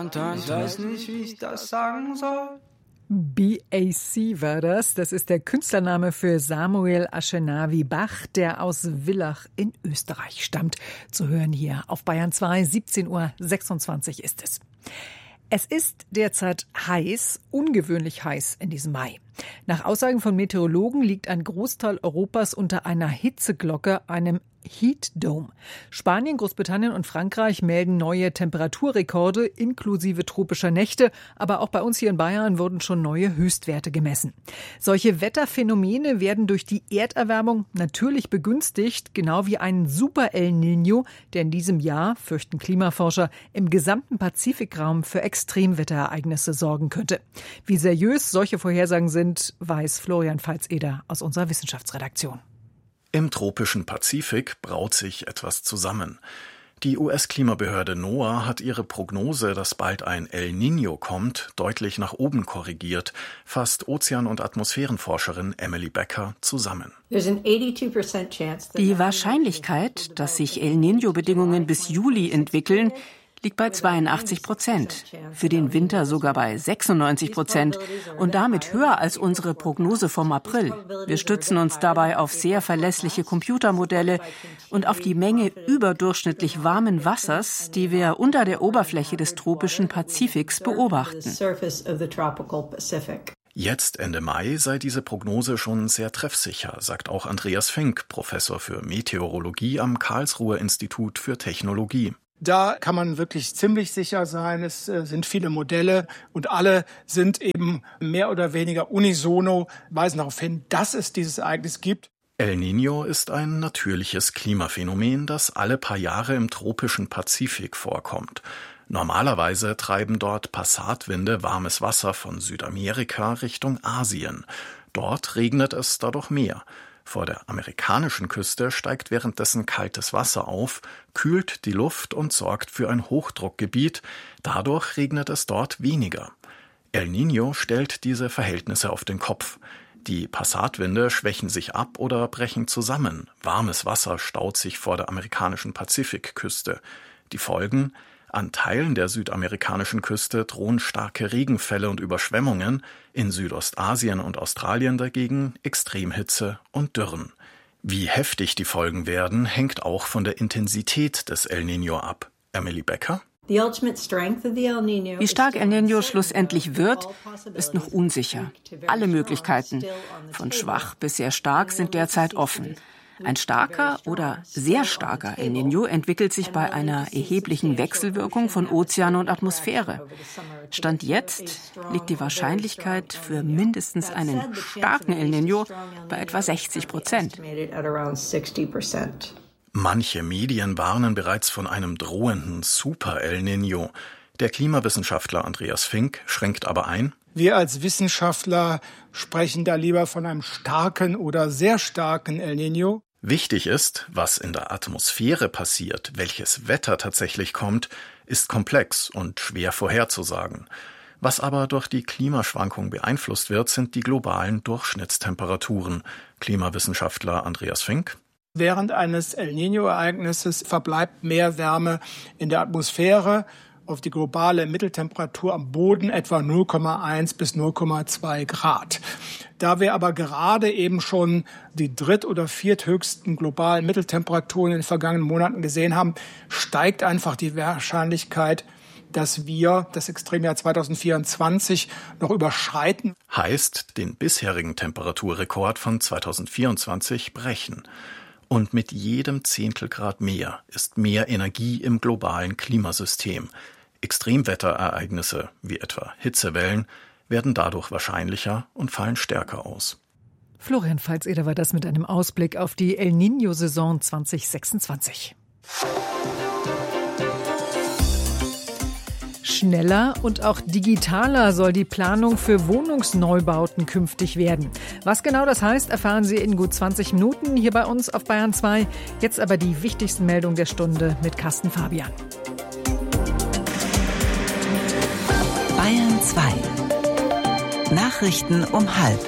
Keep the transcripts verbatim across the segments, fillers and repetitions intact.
Sometimes ich weiß nicht, wie ich das sagen soll. B A C war das. Das ist der Künstlername für Samuel Aschenawi Bach, der aus Villach in Österreich stammt. Zu hören hier auf Bayern zwei, siebzehn Uhr sechsundzwanzig ist es. Es ist derzeit heiß, ungewöhnlich heiß in diesem Mai. Nach Aussagen von Meteorologen liegt ein Großteil Europas unter einer Hitzeglocke, einem Heat Dome. Spanien, Großbritannien und Frankreich melden neue Temperaturrekorde inklusive tropischer Nächte, aber auch bei uns hier in Bayern wurden schon neue Höchstwerte gemessen. Solche Wetterphänomene werden durch die Erderwärmung natürlich begünstigt, genau wie ein Super El Niño, der in diesem Jahr, fürchten Klimaforscher, im gesamten Pazifikraum für Extremwetterereignisse sorgen könnte. Wie seriös solche Vorhersagen sind, weiß Florian Veitseder aus unserer Wissenschaftsredaktion. Im tropischen Pazifik braut sich etwas zusammen. Die U S-Klimabehörde NOAA hat ihre Prognose, dass bald ein El Niño kommt, deutlich nach oben korrigiert, fasst Ozean- und Atmosphärenforscherin Emily Becker zusammen. Die Wahrscheinlichkeit, dass sich El Niño-Bedingungen bis Juli entwickeln, liegt bei zweiundachtzig Prozent, für den Winter sogar bei sechsundneunzig Prozent und damit höher als unsere Prognose vom April. Wir stützen uns dabei auf sehr verlässliche Computermodelle und auf die Menge überdurchschnittlich warmen Wassers, die wir unter der Oberfläche des tropischen Pazifiks beobachten. Jetzt, Ende Mai, sei diese Prognose schon sehr treffsicher, sagt auch Andreas Fink, Professor für Meteorologie am Karlsruher Institut für Technologie. Da kann man wirklich ziemlich sicher sein, es sind viele Modelle und alle sind eben mehr oder weniger unisono, weisen darauf hin, dass es dieses Ereignis gibt. El Niño ist ein natürliches Klimaphänomen, das alle paar Jahre im tropischen Pazifik vorkommt. Normalerweise treiben dort Passatwinde warmes Wasser von Südamerika Richtung Asien. Dort regnet es dadurch mehr. Vor der amerikanischen Küste steigt währenddessen kaltes Wasser auf, kühlt die Luft und sorgt für ein Hochdruckgebiet. Dadurch regnet es dort weniger. El Niño stellt diese Verhältnisse auf den Kopf. Die Passatwinde schwächen sich ab oder brechen zusammen. Warmes Wasser staut sich vor der amerikanischen Pazifikküste. Die Folgen? An Teilen der südamerikanischen Küste drohen starke Regenfälle und Überschwemmungen, in Südostasien und Australien dagegen Extremhitze und Dürren. Wie heftig die Folgen werden, hängt auch von der Intensität des El Niño ab. Emily Becker? Wie stark El Niño schlussendlich wird, ist noch unsicher. Alle Möglichkeiten, von schwach bis sehr stark, sind derzeit offen. Ein starker oder sehr starker El Niño entwickelt sich bei einer erheblichen Wechselwirkung von Ozean und Atmosphäre. Stand jetzt liegt die Wahrscheinlichkeit für mindestens einen starken El Niño bei etwa sechzig Prozent. Manche Medien warnen bereits von einem drohenden Super El Niño. Der Klimawissenschaftler Andreas Fink schränkt aber ein: Wir als Wissenschaftler sprechen da lieber von einem starken oder sehr starken El Niño. Wichtig ist, was in der Atmosphäre passiert, welches Wetter tatsächlich kommt, ist komplex und schwer vorherzusagen. Was aber durch die Klimaschwankung beeinflusst wird, sind die globalen Durchschnittstemperaturen. Klimawissenschaftler Andreas Fink: Während eines El Niño-Ereignisses verbleibt mehr Wärme in der Atmosphäre. Auf die globale Mitteltemperatur am Boden etwa null Komma eins bis null Komma zwei Grad. Da wir aber gerade eben schon die dritt- oder vierthöchsten globalen Mitteltemperaturen in den vergangenen Monaten gesehen haben, steigt einfach die Wahrscheinlichkeit, dass wir das Extremjahr zwanzig vierundzwanzig noch überschreiten. Heißt, den bisherigen Temperaturrekord von zwanzig vierundzwanzig brechen. Und mit jedem Zehntelgrad mehr ist mehr Energie im globalen Klimasystem. Extremwetterereignisse, wie etwa Hitzewellen, werden dadurch wahrscheinlicher und fallen stärker aus. Florian Veitseder war das mit einem Ausblick auf die El Niño-Saison zwanzig sechsundzwanzig. Schneller und auch digitaler soll die Planung für Wohnungsneubauten künftig werden. Was genau das heißt, erfahren Sie in gut zwanzig Minuten hier bei uns auf Bayern zwei. Jetzt aber die wichtigsten Meldungen der Stunde mit Carsten Fabian. Bayern zwei. Nachrichten um halb.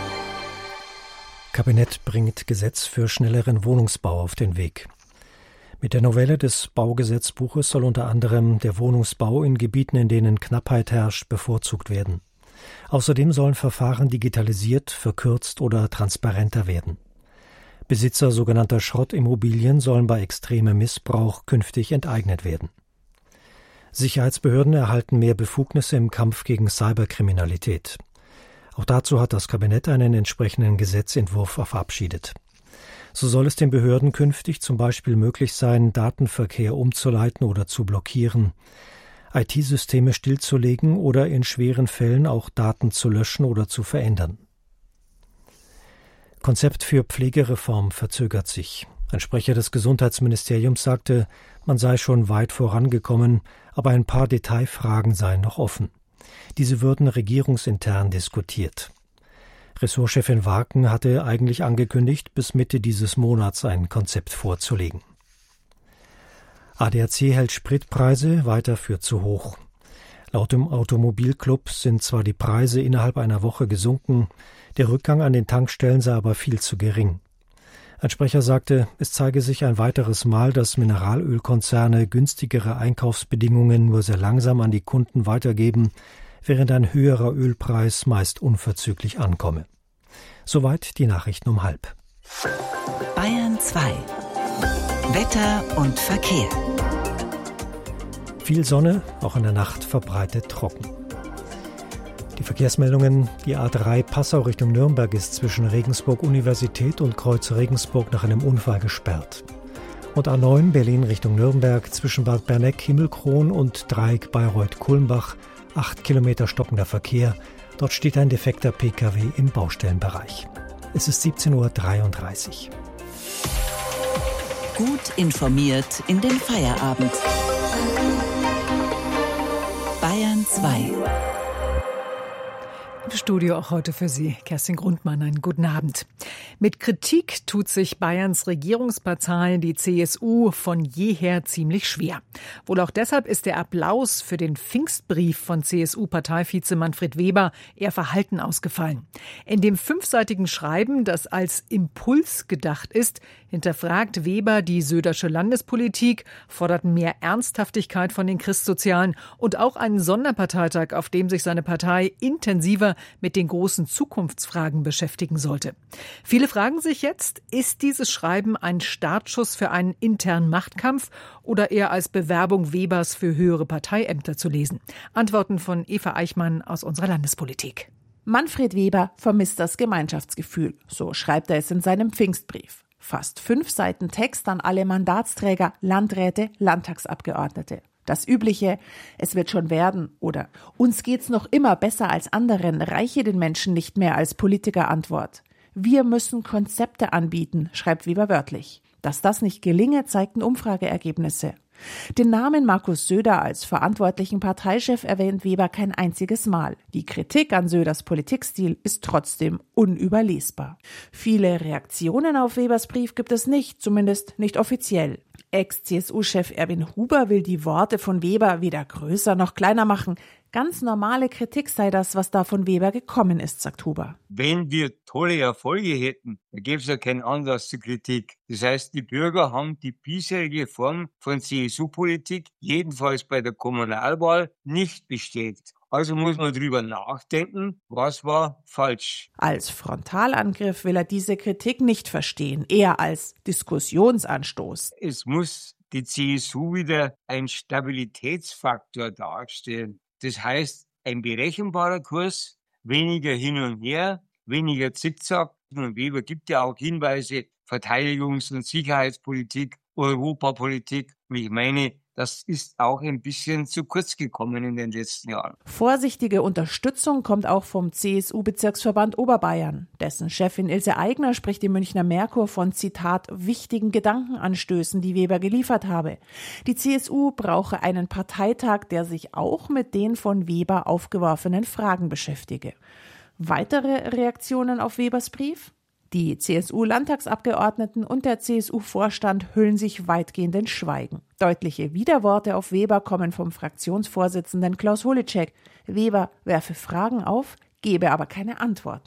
Kabinett bringt Gesetz für schnelleren Wohnungsbau auf den Weg. Mit der Novelle des Baugesetzbuches soll unter anderem der Wohnungsbau in Gebieten, in denen Knappheit herrscht, bevorzugt werden. Außerdem sollen Verfahren digitalisiert, verkürzt oder transparenter werden. Besitzer sogenannter Schrottimmobilien sollen bei extremem Missbrauch künftig enteignet werden. Sicherheitsbehörden erhalten mehr Befugnisse im Kampf gegen Cyberkriminalität. Auch dazu hat das Kabinett einen entsprechenden Gesetzentwurf verabschiedet. So soll es den Behörden künftig zum Beispiel möglich sein, Datenverkehr umzuleiten oder zu blockieren, I T-Systeme stillzulegen oder in schweren Fällen auch Daten zu löschen oder zu verändern. Konzept für Pflegereform verzögert sich. Ein Sprecher des Gesundheitsministeriums sagte, man sei schon weit vorangekommen, aber ein paar Detailfragen seien noch offen. Diese würden regierungsintern diskutiert. Ressortchefin Warken hatte eigentlich angekündigt, bis Mitte dieses Monats ein Konzept vorzulegen. A D A C hält Spritpreise weiter für zu hoch. Laut dem Automobilclub sind zwar die Preise innerhalb einer Woche gesunken, der Rückgang an den Tankstellen sei aber viel zu gering. Ein Sprecher sagte, es zeige sich ein weiteres Mal, dass Mineralölkonzerne günstigere Einkaufsbedingungen nur sehr langsam an die Kunden weitergeben, während ein höherer Ölpreis meist unverzüglich ankomme. Soweit die Nachrichten um halb. Bayern zwei. Wetter und Verkehr. Viel Sonne, auch in der Nacht verbreitet trocken. Die Verkehrsmeldungen: Die A drei Passau Richtung Nürnberg ist zwischen Regensburg Universität und Kreuz Regensburg nach einem Unfall gesperrt. Und A neun Berlin Richtung Nürnberg zwischen Bad Berneck, Himmelkron und Dreieck Bayreuth-Kulmbach. Acht Kilometer stockender Verkehr. Dort steht ein defekter P K W im Baustellenbereich. Es ist siebzehn Uhr dreiunddreißig. Gut informiert in den Feierabend. Bayern zwei. Im Studio auch heute für Sie Kerstin Grundmann. Einen guten Abend. Mit Kritik tut sich Bayerns Regierungspartei, die C S U, von jeher ziemlich schwer. Wohl auch deshalb ist der Applaus für den Pfingstbrief von C S U-Parteivize Manfred Weber eher verhalten ausgefallen. In dem fünfseitigen Schreiben, das als Impuls gedacht ist, hinterfragt Weber die Södersche Landespolitik, fordert mehr Ernsthaftigkeit von den Christsozialen und auch einen Sonderparteitag, auf dem sich seine Partei intensiver mit den großen Zukunftsfragen beschäftigen sollte. Viele fragen sich jetzt, ist dieses Schreiben ein Startschuss für einen internen Machtkampf oder eher als Bewerbung Webers für höhere Parteiämter zu lesen? Antworten von Eva Eichmann aus unserer Landespolitik. Manfred Weber vermisst das Gemeinschaftsgefühl, so schreibt er es in seinem Pfingstbrief. Fast fünf Seiten Text an alle Mandatsträger, Landräte, Landtagsabgeordnete. Das Übliche, es wird schon werden oder uns geht's noch immer besser als anderen, reiche den Menschen nicht mehr als Politikerantwort. Wir müssen Konzepte anbieten, schreibt Weber wörtlich. Dass das nicht gelinge, zeigten Umfrageergebnisse. Den Namen Markus Söder als verantwortlichen Parteichef erwähnt Weber kein einziges Mal. Die Kritik an Söders Politikstil ist trotzdem unüberlesbar. Viele Reaktionen auf Webers Brief gibt es nicht, zumindest nicht offiziell. Ex-C S U-Chef Erwin Huber will die Worte von Weber weder größer noch kleiner machen. Ganz normale Kritik sei das, was da von Weber gekommen ist, sagt Huber. Wenn wir tolle Erfolge hätten, dann gäbe es ja keinen Anlass zur Kritik. Das heißt, die Bürger haben die bisherige Form von C S U-Politik, jedenfalls bei der Kommunalwahl, nicht bestätigt. Also muss man drüber nachdenken, was war falsch. Als Frontalangriff will er diese Kritik nicht verstehen, eher als Diskussionsanstoß. Es muss die C S U wieder ein Stabilitätsfaktor darstellen. Das heißt, ein berechenbarer Kurs, weniger hin und her, weniger Zickzack. Und Weber gibt ja auch Hinweise, Verteidigungs- und Sicherheitspolitik, Europapolitik. Und ich meine, das ist auch ein bisschen zu kurz gekommen in den letzten Jahren. Vorsichtige Unterstützung kommt auch vom C S U-Bezirksverband Oberbayern. Dessen Chefin Ilse Aigner spricht im Münchner Merkur von, Zitat, wichtigen Gedankenanstößen, die Weber geliefert habe. Die C S U brauche einen Parteitag, der sich auch mit den von Weber aufgeworfenen Fragen beschäftige. Weitere Reaktionen auf Webers Brief? Die C S U-Landtagsabgeordneten und der C S U-Vorstand hüllen sich weitgehend in Schweigen. Deutliche Widerworte auf Weber kommen vom Fraktionsvorsitzenden Klaus Holicek. Weber werfe Fragen auf, gebe aber keine Antworten.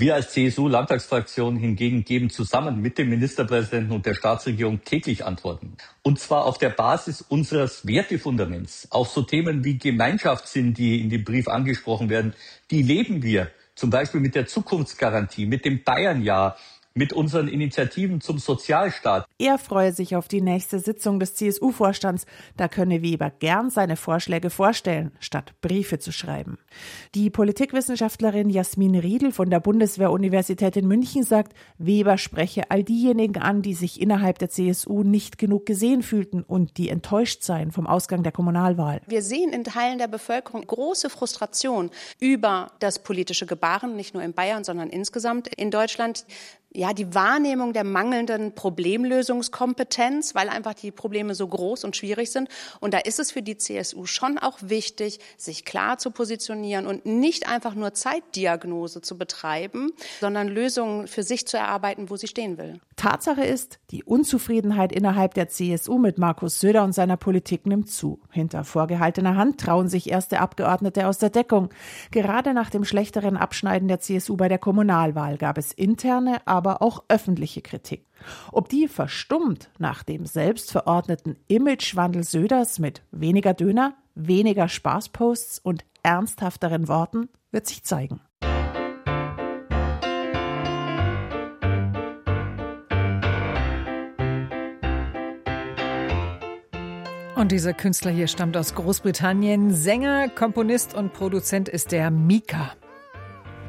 Wir als C S U-Landtagsfraktion hingegen geben zusammen mit dem Ministerpräsidenten und der Staatsregierung täglich Antworten. Und zwar auf der Basis unseres Wertefundaments. Auch so Themen wie Gemeinschaftssinn, die in dem Brief angesprochen werden, die leben wir. Zum Beispiel mit der Zukunftsgarantie, mit dem Bayernjahr, mit unseren Initiativen zum Sozialstaat. Er freue sich auf die nächste Sitzung des C S U-Vorstands. Da könne Weber gern seine Vorschläge vorstellen, statt Briefe zu schreiben. Die Politikwissenschaftlerin Jasmin Riedl von der Bundeswehr-Universität in München sagt, Weber spreche all diejenigen an, die sich innerhalb der C S U nicht genug gesehen fühlten und die enttäuscht seien vom Ausgang der Kommunalwahl. Wir sehen in Teilen der Bevölkerung große Frustration über das politische Gebaren, nicht nur in Bayern, sondern insgesamt in Deutschland. Ja, die Wahrnehmung der mangelnden Problemlösungskompetenz, weil einfach die Probleme so groß und schwierig sind. Und da ist es für die C S U schon auch wichtig, sich klar zu positionieren und nicht einfach nur Zeitdiagnose zu betreiben, sondern Lösungen für sich zu erarbeiten, wo sie stehen will. Tatsache ist, die Unzufriedenheit innerhalb der C S U mit Markus Söder und seiner Politik nimmt zu. Hinter vorgehaltener Hand trauen sich erste Abgeordnete aus der Deckung. Gerade nach dem schlechteren Abschneiden der C S U bei der Kommunalwahl gab es interne, aber auch öffentliche Kritik. Ob die verstummt nach dem selbstverordneten Imagewandel Söders mit weniger Döner, weniger Spaßposts und ernsthafteren Worten, wird sich zeigen. Und dieser Künstler hier stammt aus Großbritannien. Sänger, Komponist und Produzent ist der Mika.